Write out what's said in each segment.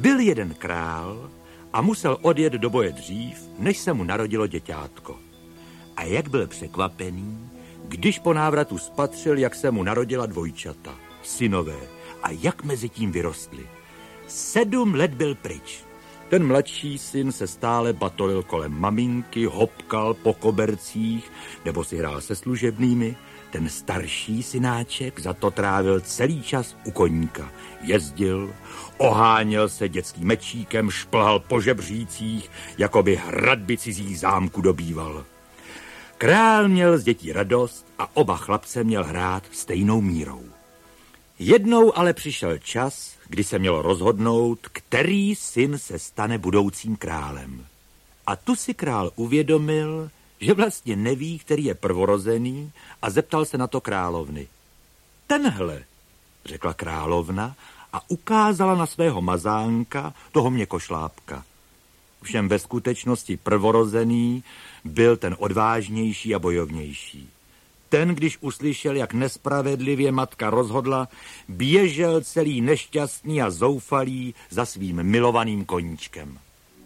Byl jeden král a musel odjet do boje dřív, než se mu narodilo děťátko. A jak byl překvapený, když po návratu spatřil, jak se mu narodila dvojčata, synové, a jak mezi tím vyrostli. 7 let byl pryč. Ten mladší syn se stále batolil kolem maminky, hopkal po kobercích nebo si hrál se služebnými. Ten starší synáček za to trávil celý čas u koníka. Jezdil, oháněl se dětským mečíkem, šplhal po žebřících, jako by hradby cizích zámku dobýval. Král měl z dětí radost a oba chlapce měl hrát stejnou mírou. Jednou ale přišel čas, kdy se mělo rozhodnout, který syn se stane budoucím králem. A tu si král uvědomil, že vlastně neví, který je prvorozený, a zeptal se na to královny. Tenhle, řekla královna a ukázala na svého mazánka, toho měkošlápka. Všem ve skutečnosti prvorozený byl ten odvážnější a bojovnější. Ten, když uslyšel, jak nespravedlivě matka rozhodla, běžel celý nešťastný a zoufalý za svým milovaným koníčkem.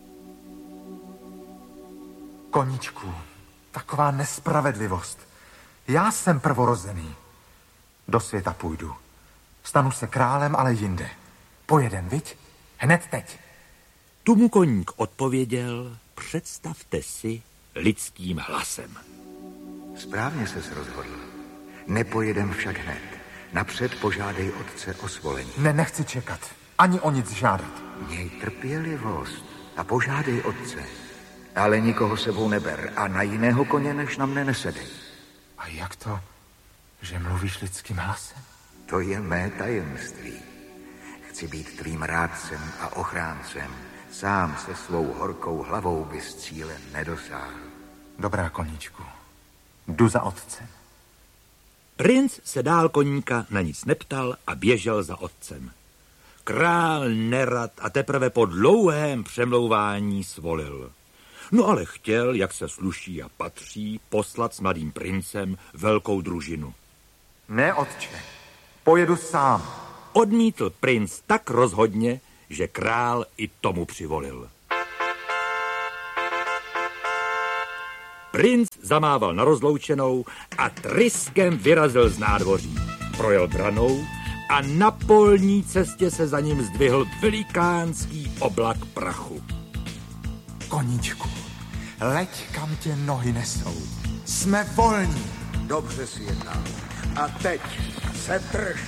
Koníčku, taková nespravedlivost. Já jsem prvorozený. Do světa půjdu. Stanu se králem, ale jinde. Pojedem, viď? Hned teď. Tu mu koník odpověděl, představte si, lidským hlasem. Správně ses rozhodl. Nepojedem však hned. Napřed požádej otce o svolení. Nechci čekat. Ani o nic žádat. Měj trpělivost a požádej otce. Ale nikoho sebou neber a na jiného koně než na mne nesedej. A jak to, že mluvíš lidským hlasem? To je mé tajemství. Chci být tvým rádcem a ochráncem. Sám se svou horkou hlavou bys cíle nedosáhl. Dobrá, koníčku. Jdu za otcem. Princ se dál koníka na nic neptal a běžel za otcem. Král nerad a teprve po dlouhém přemlouvání svolil. No ale chtěl, jak se sluší a patří, poslat s mladým princem velkou družinu. Ne, otče, pojedu sám. Odmítl princ tak rozhodně, že král i tomu přivolil. Princ zamával na rozloučenou a tryskem vyrazil z nádvoří. Projel branou a na polní cestě se za ním zdvihl velikánský oblak prachu. Koníčku, leď, kam tě nohy nesou. Jsme volní. Dobře si jednal. A teď se drž.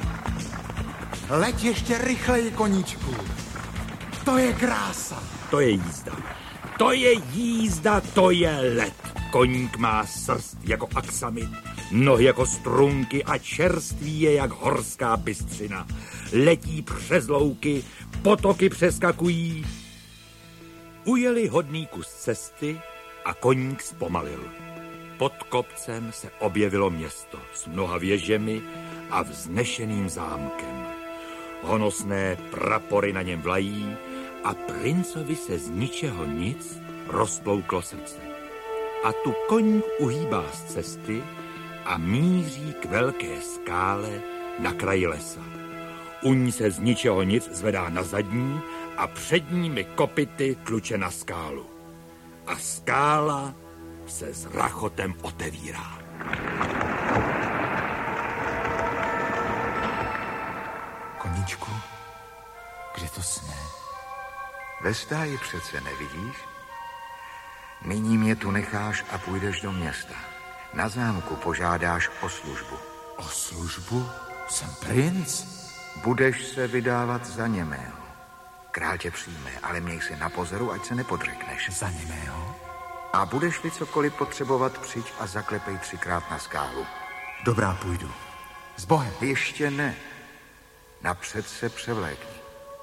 Leď ještě rychleji, koníčku. To je krása. To je jízda. To je jízda, to je let. Koník má srst jako aksamit, nohy jako strunky a čerství je jak horská bystřina. Letí přes louky, potoky přeskakují. Ujeli hodný kus cesty a koník zpomalil. Pod kopcem se objevilo město s mnoha věžemi a vznešeným zámkem. Honosné prapory na něm vlají a princovi se z ničeho nic roztlouklo srdce. A tu koník uhýbá z cesty a míří k velké skále na kraji lesa. U ní se z ničeho nic zvedá na zadní a předními kopyty tluče na skálu. A skála se s rachotem otevírá. Koníčku, kde to sne? Ve stáji přece nevidíš? Nyní mě tu necháš a půjdeš do města. Na zámku požádáš o službu. O službu? Jsem princ? Budeš se vydávat za němého. Král tě přijme, ale měj si na pozoru, ať se nepodřekneš. Za němého? A budeš-li cokoliv potřebovat, přijď a zaklepej 3krát na skálu. Dobrá, půjdu. S Bohem. Ještě ne. Napřed se převlékni.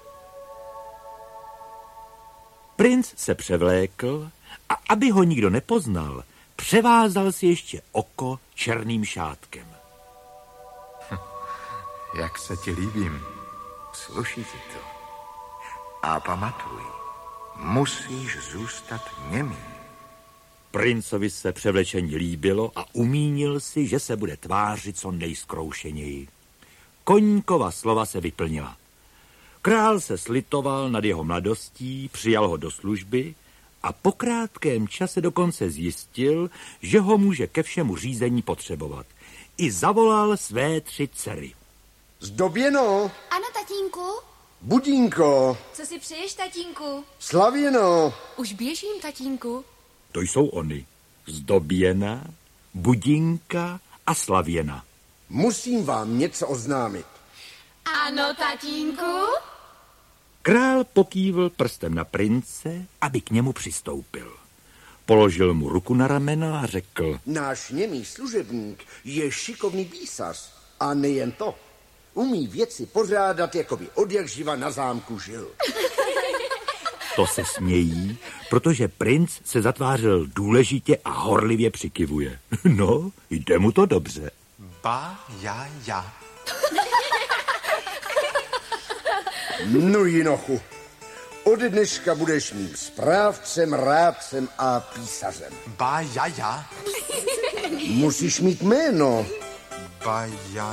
Princ se převlékl a aby ho nikdo nepoznal, převázal si ještě oko černým šátkem. Jak se ti líbím. Sluší ti to. A pamatuj, musíš zůstat němý. Princovi se převlečení líbilo a umínil si, že se bude tvářit co nejzkroušeněji. Koníkova slova se vyplnila. Král se slitoval nad jeho mladostí, přijal ho do služby a po krátkém čase dokonce zjistil, že ho může ke všemu řízení potřebovat. I zavolal své 3 dcery. Zdoběno! Ano, tatínku? Budínko! Co si přeješ, tatínku? Slavěno! Už běžím, tatínku. To jsou oni. Zdoběna, Budinka a Slavěna. Musím vám něco oznámit. Ano, tatínku? Král pokývl prstem na prince, aby k němu přistoupil. Položil mu ruku na rameno a řekl: Náš němý služebník je šikovný písař. A nejen to. Umí věci pořádat, jako by odjakživa na zámku žil. To se smějí, protože princ se zatvářel důležitě a horlivě přikivuje. No, jde mu to dobře. Ba, ja. No jinochu, od dneška budeš mým správcem, rádcem a písařem. Ba, ja. Musíš mít jméno. Ba, ja.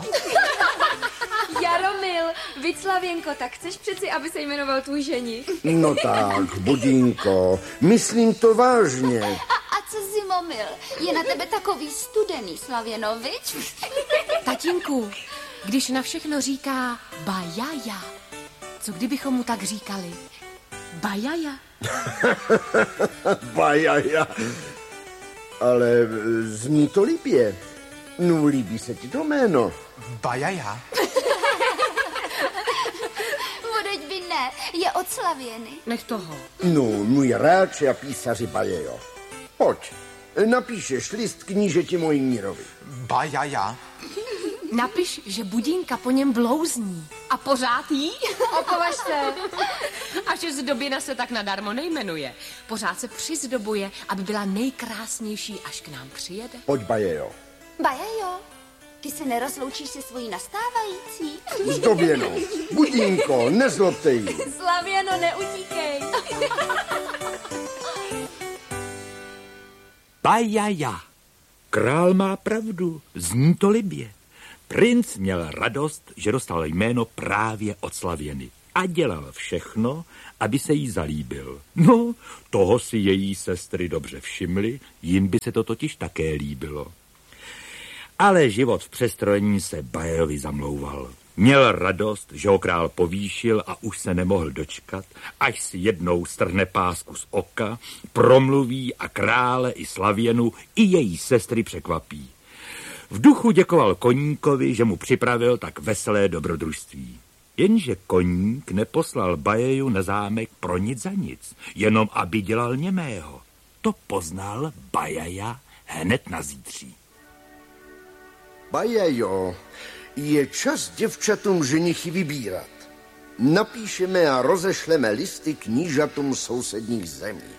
Jaromil, viď Slavěnko, tak chceš přeci, aby se jmenoval tvůj ženich? No tak, Budínko, myslím to vážně. A co Zimomil? Je na tebe takový studený, Slavěno, viď? Tatínku, když na všechno říká bajaja, co kdybychom mu tak říkali? Bajaja. Bajaja. Ale zní to líbě. No, líbí se ti to jméno. Ba, ja. Vodeď by ne, je od Slavěny. Nech toho. No, můj rádče a písaři Bajejo. Pojď, napíšeš list knížeti mojí Mírovi. Ba, ja. Napiš, že Budínka po něm blouzní. A pořád jí? Opovaž se. A že Zdoběna se tak nadarmo nejmenuje. Pořád se přizdobuje, aby byla nejkrásnější, až k nám přijede. Pojď, Bajejo. Bajajo, ty se nerozloučíš se svojí nastávající? Zdoběno, Budínko, nezlobte jí. Slavěno, neutíkej. Bajaja. Král má pravdu, zní to libě. Princ měl radost, že dostal jméno právě od Slavěny a dělal všechno, aby se jí zalíbil. No, toho si její sestry dobře všimly, jim by se to totiž také líbilo. Ale život v přestrojení se Bajajovi zamlouval. Měl radost, že ho král povýšil a už se nemohl dočkat, až si jednou strhne pásku z oka, promluví a krále i Slavěnu i její sestry překvapí. V duchu děkoval koníkovi, že mu připravil tak veselé dobrodružství. Jenže koník neposlal Bajeju na zámek pro nic za nic, jenom aby dělal němého. To poznal Bajaja hned na zítří. Bajejo, je čas děvčatům ženichy vybírat. Napíšeme a rozešleme listy knížatům sousedních zemí.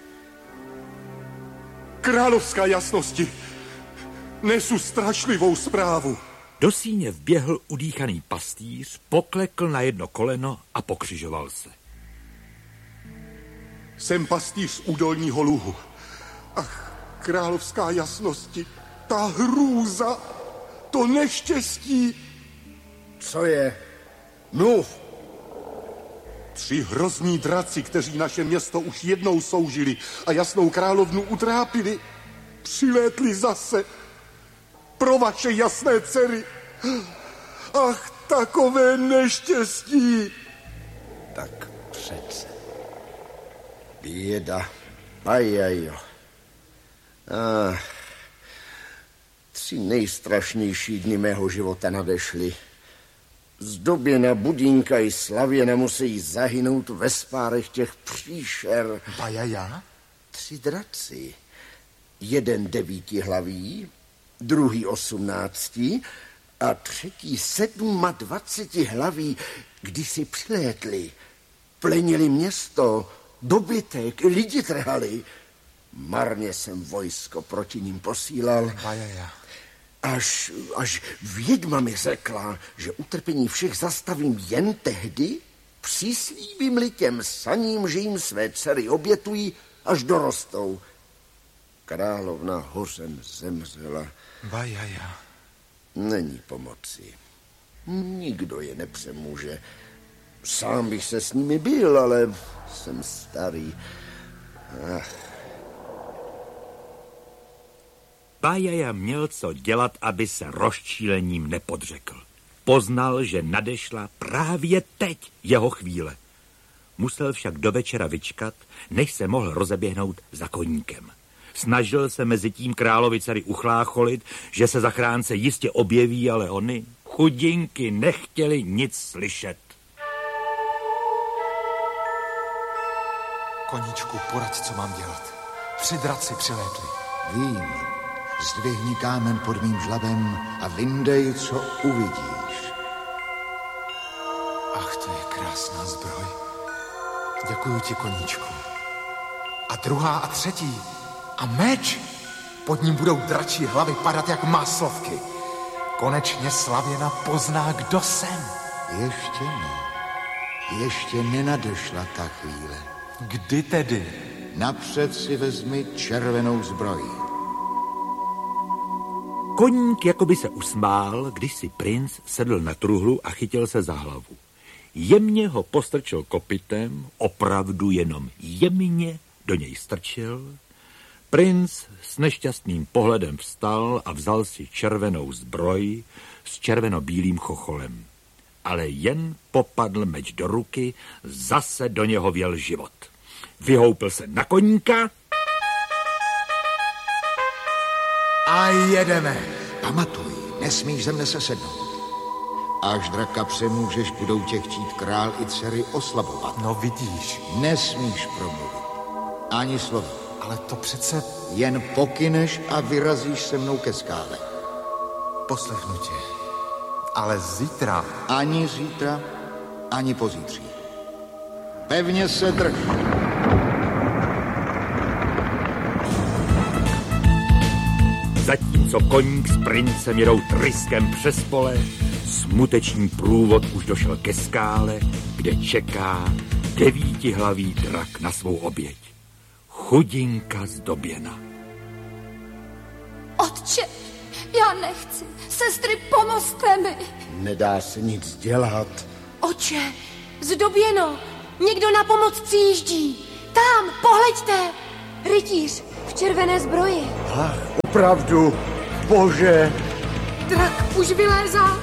Královská jasnosti, nesu strašlivou zprávu. Do síně vběhl udýchaný pastýř, poklekl na jedno koleno a pokřižoval se. Jsem pastýř z údolního luhu. Ach, královská jasnosti, ta hrůza, to neštěstí. Co je? Mluv. 3 hrozní draci, kteří naše město už jednou soužili a jasnou královnu utrápili, přilétli zase pro vaše jasné dcery. Ach, takové neštěstí. Tak přece. Běda. Bajajo. 3 nejstrašnější dny mého života nadešly. Zdoběna, Budínka i Slavěna musí zahynout ve spárech těch příšer. Bajaja? 3 draci. Jeden 9hlavý, druhý 18 a třetí 27hlavý, když si přilétli. Plenili město, dobytek, lidi trhali. Marně jsem vojsko proti ním posílal. Bajaja. Až vědma mi řekla, že utrpení všech zastavím jen tehdy, přislíbím-li těm saním, že jim své dcery obětují, až dorostou. Královna hořem zemřela. Bajaja. Není pomoci. Nikdo je nepřemůže. Sám bych se s nimi byl, ale jsem starý. Bajaja měl co dělat, aby se rozčílením nepodřekl. Poznal, že nadešla právě teď jeho chvíle. Musel však do večera vyčkat, než se mohl rozeběhnout za koníkem. Snažil se mezi tím královi dcery uchlácholit, že se zachránce jistě objeví, ale oni, chudinky, nechtěli nic slyšet. Koníčku, poraď, co mám dělat. 3 draci přilétli. Vím, zdvihni kámen pod mým žlabem a vyndej, co uvidíš. Ach, to je krásná zbroj. Děkuju ti, koníčku. A 2. a 3. A meč. Pod ním budou dračí hlavy padat jak máslovky. Konečně Slavěna pozná, kdo jsem. Ještě ne. Ještě nenadešla ta chvíle. Kdy tedy? Napřed si vezmi červenou zbroj. Koník jakoby se usmál, když si princ sedl na truhlu a chytil se za hlavu. Jemně ho postrčil kopytem, opravdu jenom jemně do něj strčil. Princ s nešťastným pohledem vstal a vzal si červenou zbroj s červenobílým chocholem. Ale jen popadl meč do ruky, zase do něho vjel život. Vyhoupil se na koníka a jedeme. Pamatuj, nesmíš ze mne sesednout. Až draka přemůžeš, budou tě chtít král i dcery oslabovat. No vidíš. Nesmíš promluvit. Ani slovo. Ale to přece... Jen pokyneš a vyrazíš se mnou ke skále. Poslechnu tě. Ale zítra... Ani zítra, ani pozítří. Pevně se drž. Zatímco koník s princem jedou tryskem přes pole, smuteční průvod už došel ke skále, kde čeká 9hlavý drak na svou oběť. Chudinka zdoběna. Otče, já nechci. Sestry, pomozte mi. Nedá se nic dělat. Oče, zdoběno, někdo na pomoc přijíždí. Tam, pohleďte. Rytíř v červené zbroji. Ach, opravdu, bože. Drak už vylézá.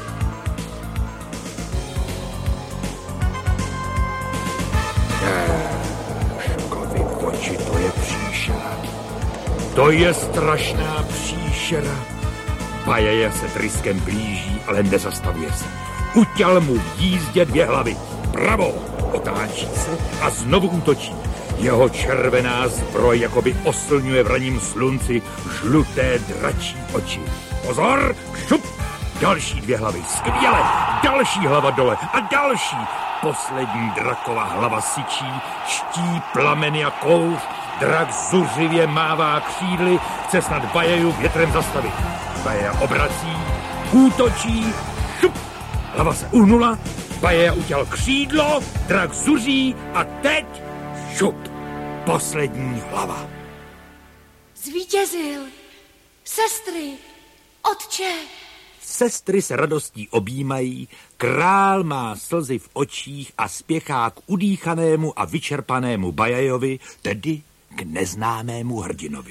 Škovi v oči, to je příšera. To je strašná příšera. Bajaja se tryskem blíží, ale nezastavuje se. Utěl mu v jízdě 2 hlavy. Pravou, otáčí se a znovu útočí. Jeho červená zbroj jakoby oslňuje v raním slunci žluté dračí oči. Pozor, šup! Další 2 hlavy, skvěle! Další hlava dole a další. Poslední draková hlava syčí, ští plameny a kouř. Drak zuřivě mává křídly, chce snad Bajaju větrem zastavit. Bajaja obrací, útočí, šup! Hlava se uhnula, Bajaja utěl křídlo, drak zuří a teď šup! Poslední hlava. Zvítězil. Sestry, otče. Sestry se radostí objímají, král má slzy v očích a spěchá k udýchanému a vyčerpanému Bajajovi, tedy k neznámému hrdinovi.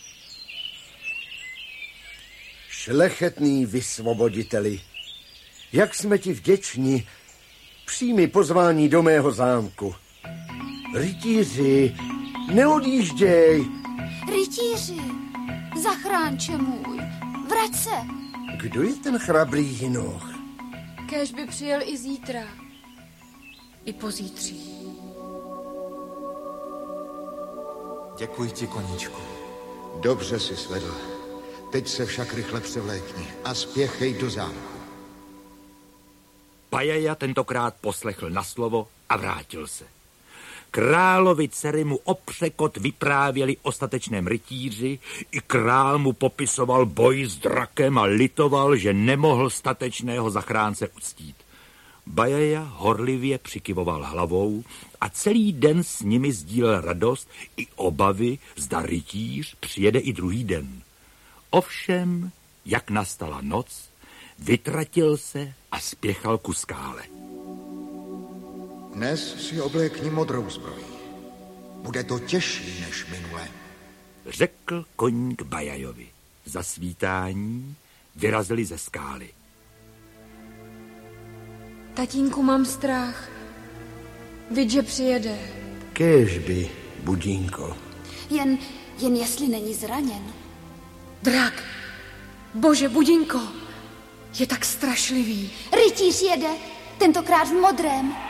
Šlechetný vysvoboditeli, jak jsme ti vděční, přijmi pozvání do mého zámku. Rytíři, neodjížděj. Rytíři, zachránče můj, vrať se. Kdo je ten chrabrý jinoch? Kéž by přijel i zítra. I pozítří. Děkuji ti, koníčku. Dobře si svedl. Teď se však rychle převlékni a spěchej do zámku. Bajaja tentokrát poslechl na slovo a vrátil se. Královi dcery mu o překot vyprávěli o statečném rytíři, i král mu popisoval boj s drakem a litoval, že nemohl statečného zachránce uctít. Bajaja horlivě přikyvoval hlavou a celý den s nimi sdílel radost i obavy, zda rytíř přijede i druhý den. Ovšem, jak nastala noc, vytratil se a spěchal ku skále. Dnes si oblékni modrou zbroj. Bude to těžší než minule. Řekl koník Bajajovi. Za svítání vyrazili ze skály. Tatínku, mám strach. Viď, že přijede. Kéžby, Budínko. Jen jestli není zraněn. Drak. Bože, Budínko. Je tak strašlivý. Rytíř jede, tentokrát v modrém.